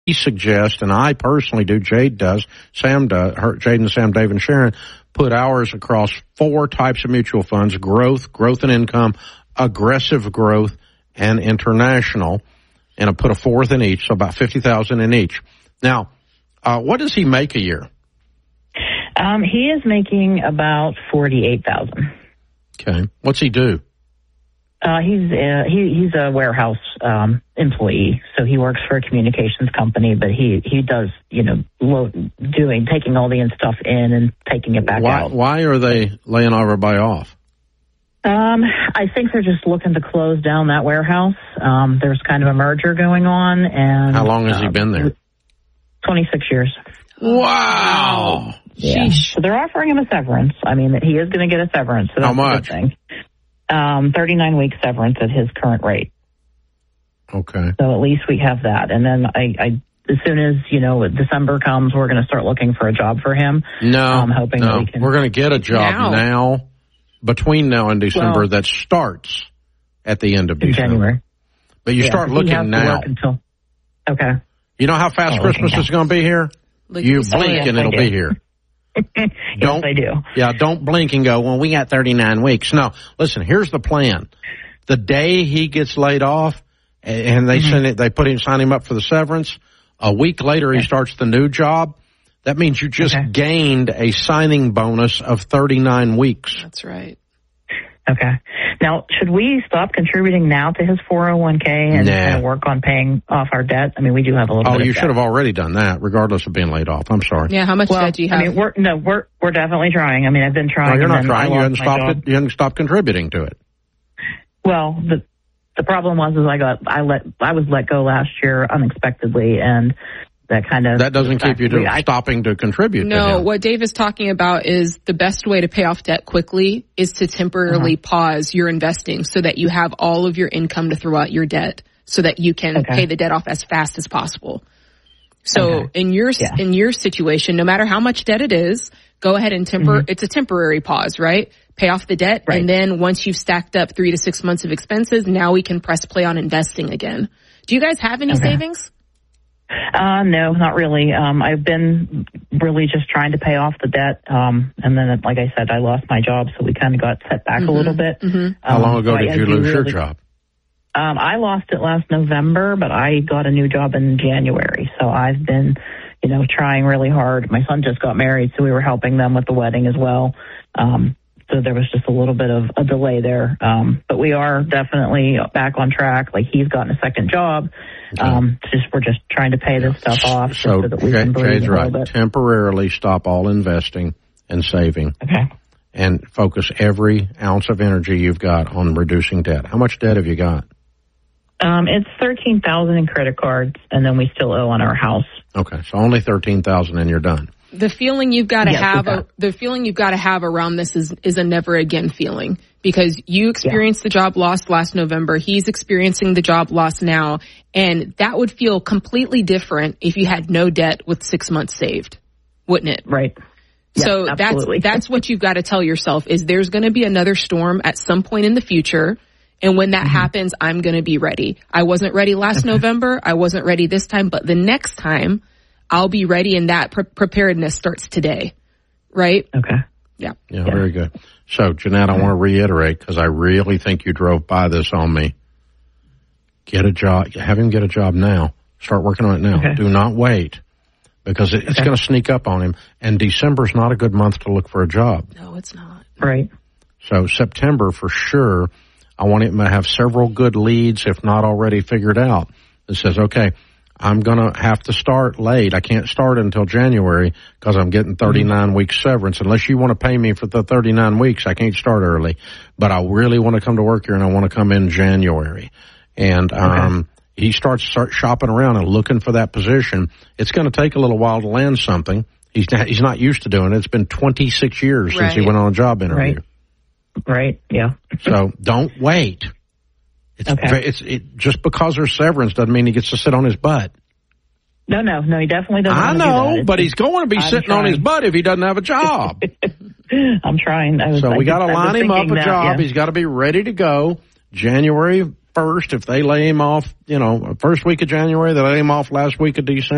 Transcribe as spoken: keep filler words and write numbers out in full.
we suggest, and I personally do, Jade does, Sam does, her, Jade and Sam, Dave and Sharon, put ours across four types of mutual funds: growth, growth and income, aggressive growth, and international. And I put a fourth in each, so about fifty thousand dollars in each. Now, uh, what does he make a year? Um, he is making about forty-eight thousand dollars. Okay. What's he do? Uh, he's uh, he, he's a warehouse um, employee, so he works for a communications company. But he, he does, you know, lo- doing taking all the stuff in and taking it back why, out. Why are they laying everybody off? Um, I think they're just looking to close down that warehouse. Um, there's kind of a merger going on, and how long has um, he been there? Twenty-six years. Wow. Yeah. So they're offering him a severance. I mean, he is going to get a severance. So that's how much? A good thing. Um, thirty-nine week severance at his current rate. Okay. So at least we have that. And then I, I as soon as, you know, December comes, we're going to start looking for a job for him. No, I'm hoping no. that we can. We're going to get a job now. now, between now and December, well, that starts at the end of December. January. But you yeah, start looking now. Until, okay. You know how fast Christmas is going to be here? Look, you blink yes, and I it'll do. be here. Don't, yes, I do. Yeah, don't blink and go, well, we got thirty-nine weeks. No, listen, here's the plan. The day he gets laid off and they mm-hmm. send it, they put him, sign him up for the severance, a week later he starts the new job. That means you just okay. gained a signing bonus of thirty-nine weeks. That's right. Okay. Now, should we stop contributing now to his four oh one k and nah. kind of work on paying off our debt? I mean, we do have a little oh, bit of you debt. should have already done that, regardless of being laid off. I'm sorry. Yeah, how much well, debt do you have? I mean, we're, no, we're we're definitely trying. I mean, I've been trying. No, you're not trying. You haven't stopped it. You haven't stopped contributing to it. Well, the the problem was is I got I let I was let go last year unexpectedly, and that kind of that doesn't keep you to I, stopping to contribute. No, to him. What Dave is talking about is the best way to pay off debt quickly is to temporarily uh-huh. pause your investing so that you have all of your income to throw out your debt, so that you can okay. pay the debt off as fast as possible. So okay. in your yeah. in your situation, no matter how much debt it is, go ahead and temper. Mm-hmm. It's a temporary pause, right? Pay off the debt, right. and then once you've stacked up three to six months of expenses, now we can press play on investing again. Do you guys have any okay. savings? Uh, no, not really. Um, I've been really just trying to pay off the debt. Um, and then, like I said, I lost my job, so we kind of got set back mm-hmm. a little bit. Mm-hmm. Um, How long ago so did I, you lose really, your job? Um, I lost it last November, but I got a new job in January. So I've been, you know, trying really hard. My son just got married, so we were helping them with the wedding as well. Um, so there was just a little bit of a delay there. Um, but we are definitely back on track. Like, he's gotten a second job. Um, just we're just trying to pay this stuff off so, so that we can breathe Jade's a right. little bit. Temporarily stop all investing and saving. Okay. And focus every ounce of energy you've got on reducing debt. How much debt have you got? Um, it's thirteen thousand in credit cards, and then we still owe on our house. Okay, so only thirteen thousand, and you're done. The feeling you've got to yes, have, a, the feeling you've got to have around this is is a never again feeling, because you experienced yeah. the job loss last November. He's experiencing the job loss now, and that would feel completely different if you had no debt with six months saved, wouldn't it? Right. So yeah, that's that's what you've got to tell yourself is there's going to be another storm at some point in the future. And when that mm-hmm. happens, I'm going to be ready. I wasn't ready last okay. November. I wasn't ready this time, but the next time I'll be ready, and that pre- preparedness starts today. Right? Okay. Yeah. Yeah, yeah. Very good. So, Jeanette, I want to reiterate, because I really think you drove by this on me. Get a job. Have him get a job now. Start working on it now. Okay. Do not wait, because it, it's okay. going to sneak up on him. And December's not a good month to look for a job. No, it's not. Right. So September, for sure, I want him to have several good leads, if not already figured out. That says, okay, I'm going to have to start late. I can't start until January because I'm getting thirty-nine mm-hmm. weeks severance. Unless you want to pay me for the thirty-nine weeks, I can't start early. But I really want to come to work here, and I want to come in January. And um, okay. he starts start shopping around and looking for that position. It's going to take a little while to land something. He's not, he's not used to doing it. It's been twenty-six years right. since he went on a job interview. Right. Right, yeah. So don't wait. It's, okay. it's it, just because there's severance doesn't mean he gets to sit on his butt. No, no, no, he definitely doesn't. I know, do but he's going to be I'm sitting trying. on his butt if he doesn't have a job. I'm trying. I was, so I we got to line him up a that, job. Yeah. He's got to be ready to go January first. If they lay him off, you know, first week of January, they lay him off last week of December.